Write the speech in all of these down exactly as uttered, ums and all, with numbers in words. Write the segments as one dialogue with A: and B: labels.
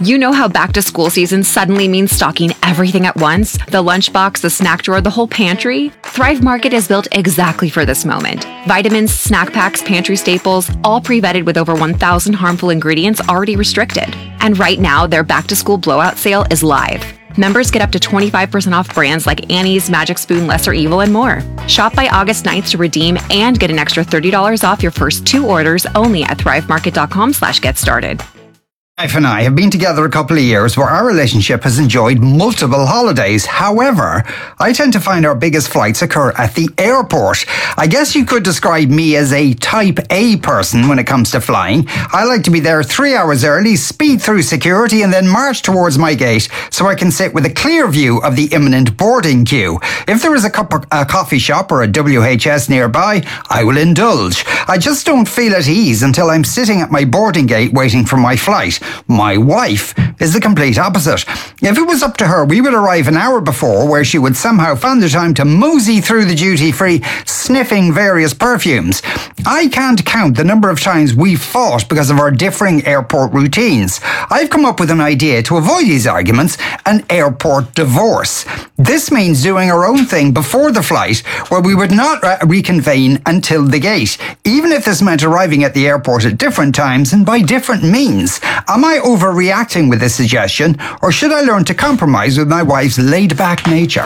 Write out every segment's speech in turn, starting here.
A: You know how back to school season suddenly means stocking everything at once? The lunchbox, the snack drawer, the whole pantry? Thrive Market is built exactly for this moment. Vitamins, snack packs, pantry staples, all pre-vetted with over one thousand harmful ingredients already restricted. And right now, their back to school blowout sale is live. Members get up to twenty-five percent off brands like Annie's, Magic Spoon, Lesser Evil, and more. Shop by August ninth to redeem and get an extra thirty dollars off your first two orders only at thrivemarket.com slash get started.
B: My wife and I have been together a couple of years where our relationship has enjoyed multiple holidays. However, I tend to find our biggest flights occur at the airport. I guess you could describe me as a type A person when it comes to flying. I like to be there three hours early, speed through security, and then march towards my gate so I can sit with a clear view of the imminent boarding queue. If there is a, cup of, a coffee shop or a W H S nearby, I will indulge. I just don't feel at ease until I'm sitting at my boarding gate waiting for my flight. My wife is the complete opposite. If it was up to her, we would arrive an hour before, where she would somehow find the time to mosey through the duty-free, sniffing various perfumes. I can't count the number of times we've fought because of our differing airport routines. I've come up with an idea to avoid these arguments: an airport divorce. This means doing our own thing before the flight, where we would not uh, reconvene until the gate, even if this meant arriving at the airport at different times and by different means. Am I overreacting with this suggestion, or should I learn to compromise with my wife's laid-back nature?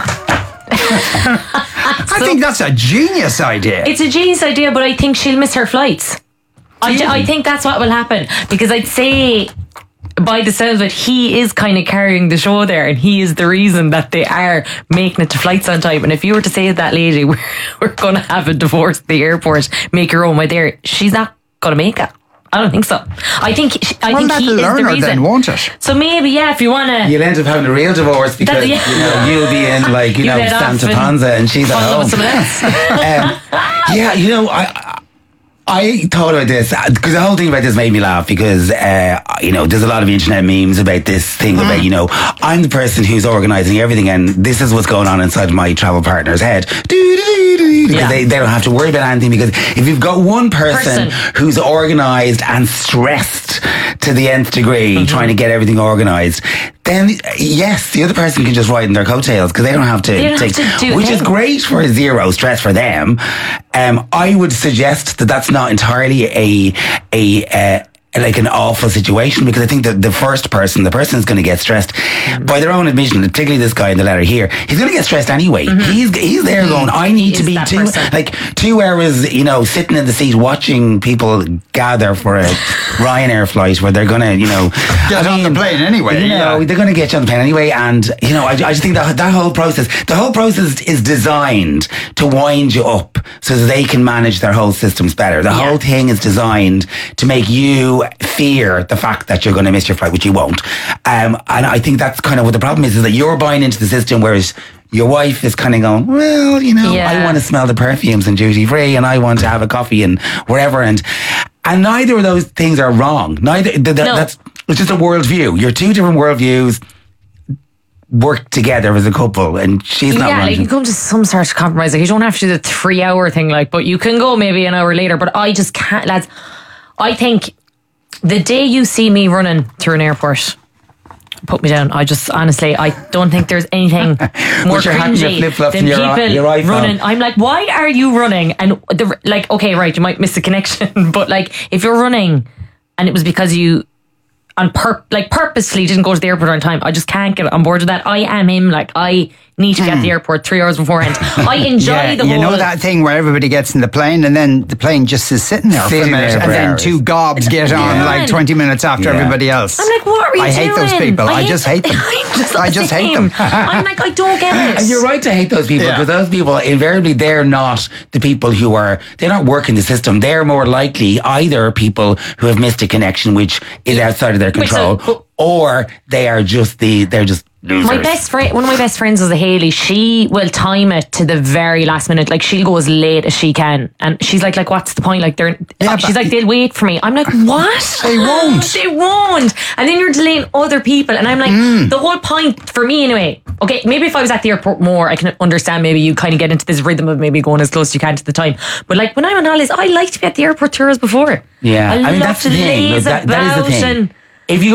B: I think that's a genius idea.
C: It's a genius idea, but I think she'll miss her flights. I, I think that's what will happen, because I'd say, by the sounds of it, he is kind of carrying the show there, and he is the reason that they are making it to flights on time. And if you were to say to that lady, we're, we're going to have a divorce at the airport, make your own way there, she's not going to make it. I don't think so. I think I
B: well,
C: think he is the reason.
B: Then, won't it?
C: So maybe, yeah, if you want to,
D: you'll end up having a real divorce because
C: yeah.
D: you know you'll be in like you, you know Santa Panza and she's at home.
C: With someone else.
D: um, yeah, you know I. I thought about this because the whole thing about this made me laugh because, uh, you know, there's a lot of internet memes about this thing mm. about, you know, I'm the person who's organising everything and this is what's going on inside my travel partner's head. Because yeah. they, they don't have to worry about anything, because if you've got one person, person. who's organised and stressed to the nth degree mm-hmm. trying to get everything organised, then yes, the other person can just ride in their coattails because they don't have to
C: don't
D: take,
C: have to do
D: which is great for zero stress for them. Um, I would suggest that that's not entirely a a uh, like an awful situation, because I think that the first person, the person is going to get stressed mm-hmm. by their own admission, particularly this guy in the letter here. He's going to get stressed anyway. Mm-hmm. He's he's there mm-hmm. going, I need he to be two person. like two hours, you know, sitting in the seat watching people gather for a Ryanair flight where they're going to, you know,
B: get I mean, on the plane anyway.
D: You know,
B: yeah.
D: they're going to get you on the plane anyway, and you know, I, I just think that that whole process, the whole process is designed to wind you up so that they can manage their whole systems better. The yeah. whole thing is designed to make you fear the fact that you're going to miss your flight, which you won't. Um, and I think that's kind of what the problem is, is that you're buying into the system, whereas your wife is kind of going, well, you know, yeah. I want to smell the perfumes in duty free and I want to have a coffee and wherever. And and neither of those things are wrong. Neither th- th- no. That's it's just a worldview. You're two different worldviews. Work together as a couple, and she's not
C: yeah
D: running.
C: Like you come to some sort of compromise. Like you don't have to do the three hour thing, like, but you can go maybe an hour later. But I just can't, lads. I think the day you see me running through an airport, put me down. I just honestly, I don't think there's anything more cringy than
D: your,
C: people
D: your
C: running. I'm like, why are you running? And the, like, okay, right, you might miss the connection, but like, if you're running and it was because you on pur- like purposely didn't go to the airport on time, I just can't get on board with that. I am him. Like, I need to be at the airport three hours beforehand. I enjoy
B: yeah,
C: the
B: you
C: whole...
B: You know that thing where everybody gets in the plane and then the plane just is sitting there
D: sitting
B: for a minute and then
D: hours.
B: two gobs get on
C: yeah.
B: like twenty minutes after
D: yeah.
B: everybody else.
C: I'm like, what are you
B: I
C: doing?
B: hate those people. I, I
C: hate
B: just hate them.
C: just
B: I just hate them.
C: I'm like, I don't get it.
D: And you're right to hate those people,
B: yeah.
D: because those people, invariably, they're not the people who are, they're not working the system. They're more likely either people who have missed a connection, which is outside of their control, Wait, so, or they are just the, they're just losers.
C: My best friend, one of my best friends is a Hayley. She will time it to the very last minute. Like, she'll go as late as she can, and she's like, like, what's the point? Like, they're, yeah, she's like, they'll wait for me. I'm like, what?
B: They won't.
C: They won't. And then you're delaying other people, and I'm like, mm. the whole point for me, anyway. Okay, maybe if I was at the airport more, I can understand. Maybe you kind of get into this rhythm of maybe going as close as you can to the time. But like, when I'm on holidays, I like to be at the airport two hours before.
D: Yeah,
C: I,
D: I mean,
C: love
D: that's
C: to
D: the thing.
C: laze
D: That, that is the
C: about
D: thing.
C: And
D: if you